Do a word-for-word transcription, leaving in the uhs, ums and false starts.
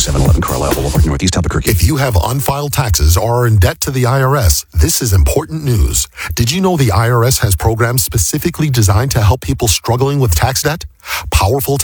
seven eleven Carlisle Boulevard, Northeast Albuquerque. If you have unfiled taxes or are in debt to the I R S, this is important news. Did you know the I R S has programs specifically designed to help people struggling with tax debt? Powerful